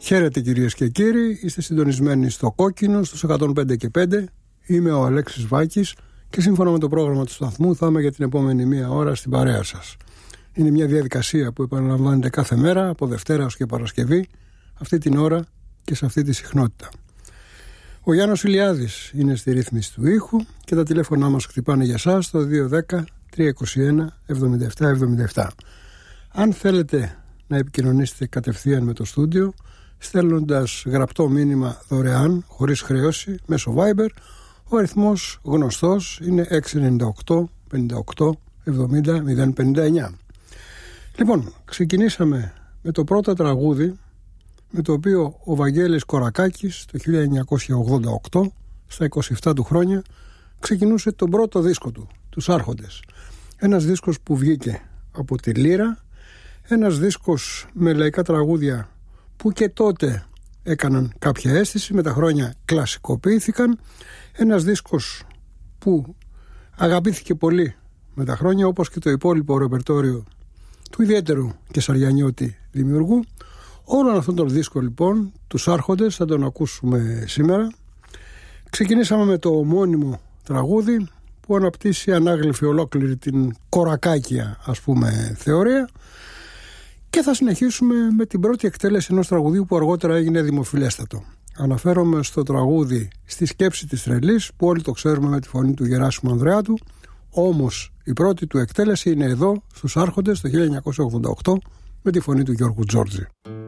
Χαίρετε κυρίες και κύριοι, είστε συντονισμένοι στο Κόκκινο, στους 105 και 5. Είμαι ο Αλέξης Βάκης και σύμφωνα με το πρόγραμμα του σταθμού θα είμαι για την επόμενη μία ώρα στην παρέα σας. Είναι μια διαδικασία που επαναλαμβάνεται κάθε μέρα, από Δευτέρα ως και Παρασκευή, αυτή την ώρα και σε αυτή τη συχνότητα. Ο Γιάννος Ηλιάδης είναι στη ρύθμιση του ήχου και τα τηλέφωνά μας χτυπάνε για σας στο 210-321-7777. Αν θέλετε να επικοινωνήσετε κατευθείαν με το στούντιο, στέλνοντας γραπτό μήνυμα δωρεάν, χωρίς χρέωση, μέσω Viber, ο αριθμός γνωστός είναι 698 58 70 059. Λοιπόν, ξεκινήσαμε με το πρώτο τραγούδι, με το οποίο ο Βαγγέλης Κορακάκης το 1988, στα 27 του χρόνια, ξεκινούσε τον πρώτο δίσκο του, τους Άρχοντες. Ένας δίσκος που βγήκε από τη Λύρα, ένας δίσκος με λαϊκά τραγούδια που και τότε έκαναν κάποια αίσθηση, με τα χρόνια κλασικοποιήθηκαν, ένας δίσκος που αγαπήθηκε πολύ με τα χρόνια, όπως και το υπόλοιπο ρεπερτόριο του ιδιαίτερου Κεσαριανιώτη δημιουργού. Όλον αυτόν τον δίσκο λοιπόν, τους Άρχοντες, θα τον ακούσουμε σήμερα. Ξεκινήσαμε με το ομώνυμο τραγούδι που αναπτύσσει ανάγλυφη ολόκληρη την κορακάκια, ας πούμε, θεωρία, και θα συνεχίσουμε με την πρώτη εκτέλεση ενός τραγουδίου που αργότερα έγινε δημοφιλέστατο. Αναφέρομαι στο τραγούδι «Στη σκέψη της τρελής», που όλοι το ξέρουμε με τη φωνή του Γεράσιμου Ανδρεάτου, όμως η πρώτη του εκτέλεση είναι εδώ στους Άρχοντες το 1988 με τη φωνή του Γιώργου Τζόρτζη.